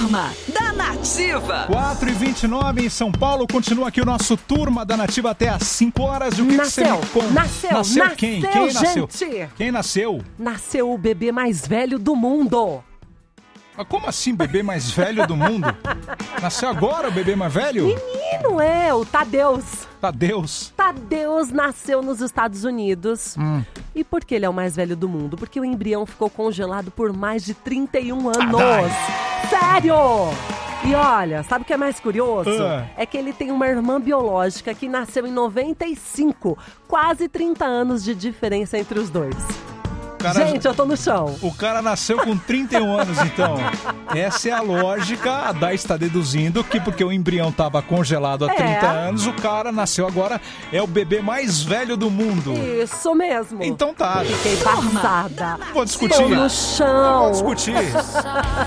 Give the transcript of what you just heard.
Turma da Nativa. 4h29 em São Paulo. Continua aqui o nosso Turma da Nativa até às 5 horas. E o que você me conta? Nasceu quem? Quem nasceu? Gente. Quem nasceu? Nasceu o bebê mais velho do mundo. Mas como assim, bebê mais velho do mundo? Nasceu agora o bebê mais velho? Menino, o Tadeus. Tadeus nasceu nos Estados Unidos. E por que ele é o mais velho do mundo? Porque o embrião ficou congelado por mais de 31 anos. Sério! E olha, sabe o que é mais curioso? É que ele tem uma irmã biológica que nasceu em 95. Quase 30 anos de diferença entre os dois. Gente, eu tô no chão. O cara nasceu com 31 anos, então. Essa é a lógica. A Dai está deduzindo que porque o embrião estava congelado há 30 anos, o cara nasceu agora, é o bebê mais velho do mundo. Isso mesmo. Então tá. Fiquei passada. Vou discutir. Estou no chão. Vou discutir.